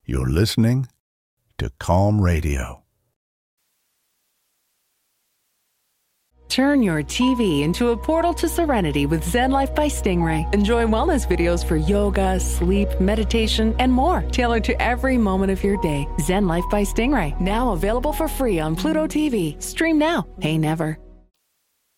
You're listening to Calm Radio. Turn your TV into a portal to serenity with Zen Life by Stingray. Enjoy wellness videos for yoga, sleep, meditation, and more, tailored to every moment of your day. Zen Life by Stingray, now available for free on Pluto TV. Stream now, pay never.